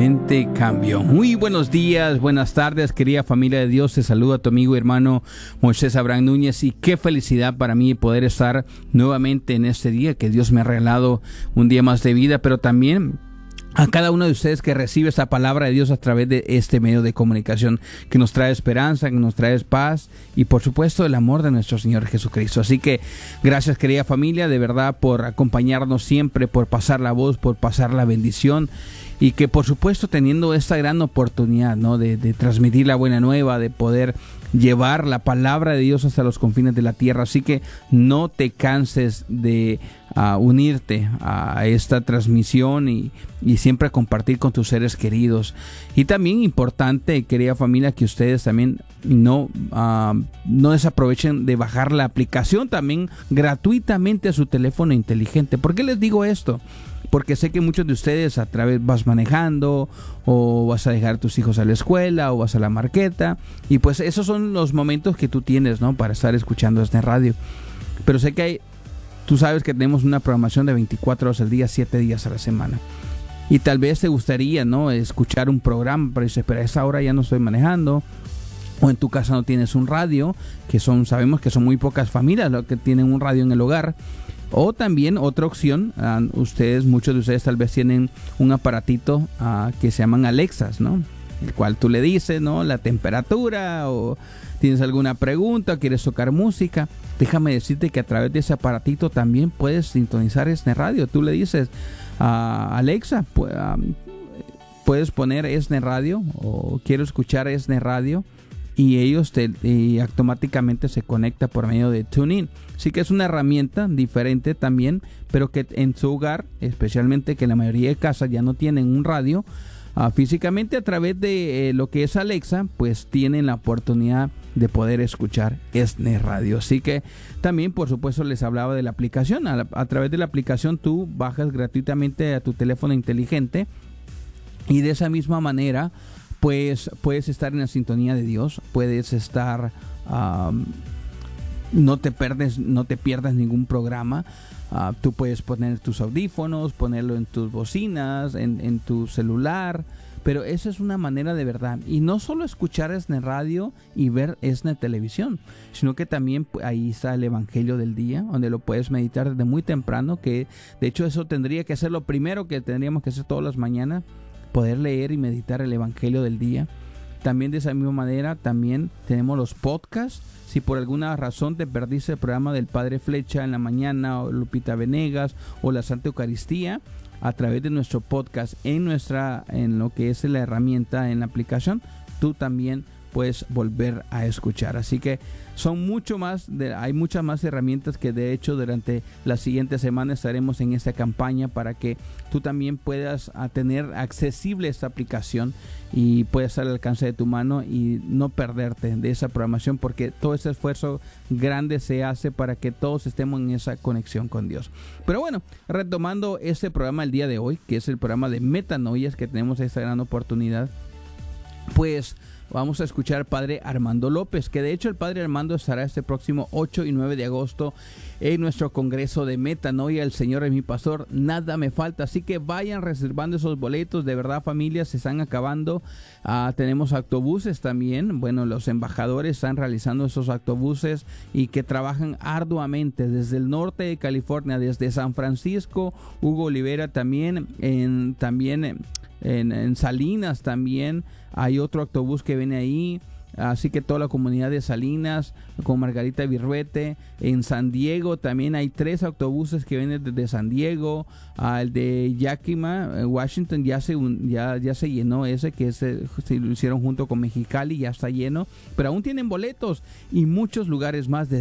totalmente cambió. Muy buenos días, buenas tardes, querida familia de Dios. Te saluda tu amigo y hermano Moisés Abraham Núñez, y qué felicidad para mí poder estar nuevamente en este día que Dios me ha regalado, un día más de vida, pero también a cada uno de ustedes que recibe esa palabra de Dios a través de este medio de comunicación que nos trae esperanza, que nos trae paz y por supuesto el amor de nuestro Señor Jesucristo. Así que gracias, querida familia, de verdad, por acompañarnos siempre, por pasar la voz, por pasar la bendición, y que por supuesto teniendo esta gran oportunidad, ¿no?, de transmitir la buena nueva, de poder llevar la palabra de Dios hasta los confines de la tierra. Así que no te canses de unirte a esta transmisión y siempre compartir con tus seres queridos. Y también importante, querida familia, que ustedes también no desaprovechen de bajar la aplicación también gratuitamente a su teléfono inteligente. ¿Por qué les digo esto? Porque sé que muchos de ustedes a través vas manejando, o vas a dejar a tus hijos a la escuela, o vas a la marqueta, y pues esos son los momentos que tú tienes, ¿no?, para estar escuchando esta radio. Pero sé que tú sabes que tenemos una programación de 24 horas al día, 7 días a la semana. Y tal vez te gustaría, ¿no?, escuchar un programa, pero dices, pero a esa hora ya no estoy manejando. O en tu casa no tienes un radio, sabemos que son muy pocas familias los que tienen un radio en el hogar. O también otra opción, muchos de ustedes tal vez tienen un aparatito que se llaman Alexas, ¿no?, el cual tú le dices, ¿no?, la temperatura, o tienes alguna pregunta, o quieres tocar música. Déjame decirte que a través de ese aparatito también puedes sintonizar ESNE Radio. Tú le dices a Alexa, puedes poner ESNE Radio, o quiero escuchar ESNE Radio, y ellos automáticamente se conecta por medio de TuneIn. Sí que es una herramienta diferente también, pero que en su hogar, especialmente que la mayoría de casas ya no tienen un radio físicamente, a través de lo que es Alexa, pues tienen la oportunidad de poder escuchar ESNE Radio. Así que también, por supuesto, les hablaba de la aplicación. A través de la aplicación tú bajas gratuitamente a tu teléfono inteligente, y de esa misma manera pues puedes estar en la sintonía de Dios, puedes estar, no te pierdas ningún programa. Tú puedes poner tus audífonos, ponerlo en tus bocinas, en tu celular, pero esa es una manera de verdad. Y no solo escuchar ESNE Radio y ver ESNE Televisión, sino que también ahí está el Evangelio del Día, donde lo puedes meditar desde muy temprano, que de hecho eso tendría que ser lo primero que tendríamos que hacer todas las mañanas, poder leer y meditar el Evangelio del día. También de esa misma manera también tenemos los podcasts. Si por alguna razón te perdiste el programa del Padre Flecha en la mañana, o Lupita Venegas, o la Santa Eucaristía, a través de nuestro podcast en lo que es la herramienta en la aplicación, tú también puedes volver a escuchar. Así que hay muchas más herramientas que de hecho durante la siguiente semana estaremos en esta campaña para que tú también puedas tener accesible esta aplicación y puedas estar al alcance de tu mano y no perderte de esa programación, porque todo ese esfuerzo grande se hace para que todos estemos en esa conexión con Dios. Pero bueno, retomando este programa el día de hoy, que es el programa de Metanoias, que tenemos esta gran oportunidad, pues vamos a escuchar al Padre Armando López, que de hecho el Padre Armando estará este próximo 8 y 9 de agosto en nuestro congreso de Metanoia. El Señor es mi pastor, nada me falta. Así que vayan reservando esos boletos, de verdad, familia, se están acabando. Tenemos autobuses también. Bueno, los embajadores están realizando esos autobuses y que trabajan arduamente desde el norte de California, desde San Francisco. Hugo Olivera también, en Salinas también hay otro autobús que viene ahí. Así que toda la comunidad de Salinas con Margarita Virruete. En San Diego también hay 3 autobuses que vienen desde San Diego. El de Yakima, Washington, ya se llenó ese, que lo hicieron junto con Mexicali, ya está lleno, pero aún tienen boletos, y muchos lugares más de